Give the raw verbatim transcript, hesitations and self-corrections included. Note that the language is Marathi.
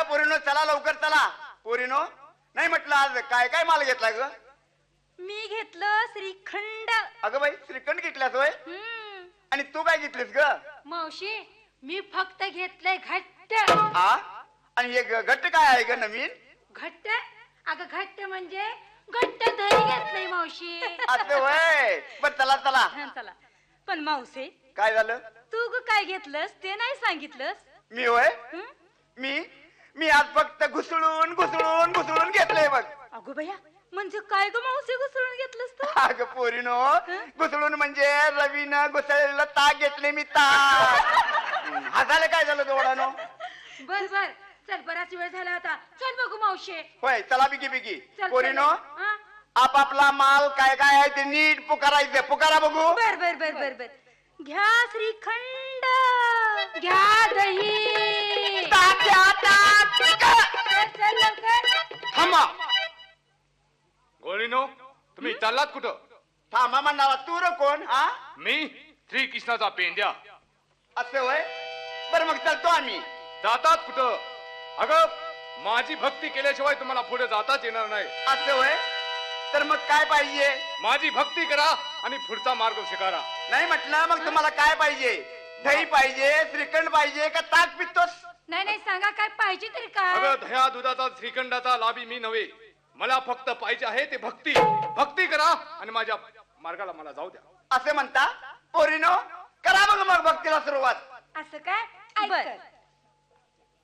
पोरीनो चला लवकर चला. पोरीनो नाही म्हटलं आज काय काय माल घेतला ग? मी घेतलं श्रीखंड. अगं बाई श्रीखंड घेतल्यास होय? हम्म. आणि तू काय घेतलीस ग? मावशी मी फक्त घेतलंय घट्ट. हा आणि हे ग- घट्ट काय आहे ग नवीन? घट्ट अगं घट्ट म्हणजे घट्ट दही घेतलंय मावशी. असं होय. बर चला चला. हा, चला. पण मावशी काय झालं? तू ग काय घेतलंस ते नाही सांगितलंस. मी होय हं? मी मी आज फक्त घुसळून घुसळून घुसळून घेतलंय बघ. अगो भैया म्हणजे काय ग मावशी घुसळून घेतलंस तू? अग पोरीनो घुसळून म्हणजे रवीनं घुसळलेलं ताक घेतले मी ताक. हसायला काय झालं दोघांनो? बर बर चल बराच वेळ झाला आता चल बघू मावशी. होय चला बिगी बिगी. चल, पोरीनो चल. हा? आपापला माल काय काय आहे ते नीट पुकारायचं. पुकारा बघू. बर बर बर बर बर घ्या श्रीखंड घ्या दही. ताक द्या, ताक. चल, चल लवकर. थांबा. गोळीनो तुम्ही चाललात कुठं? थांबा म्हणाला तू र कोण? हा मी श्रीकृष्णाचा पेंड्या. असं होय. बरं मग चलतो आम्ही. जातात कुठं? अगं माझी भक्ती केल्याशिवाय तुम्हाला पुढे जाताच येणार नाही. असं होय. तर मग काय पाहिजे? माझी भक्ती करा आणि पुढचा मार्ग स्वीकारा. नाही म्हटलं मग तुम्हाला काय पाहिजे? दही पाहिजे, श्रीखंड पाहिजे का ताक पितोस? नाही नाही सांगा काय पाहिजे तरी काय. अगं दह्या दुधाचा श्रीखंडाचा लाभी मी नव्हे. मला फक्त पाहिजे आहे ते भक्ती. भक्ती करा आणि माझ्या मार्गाला मला जाऊ द्या. असे म्हणता? पोरीनो करा मग मग भक्तीला सुरुवात. असं काय बर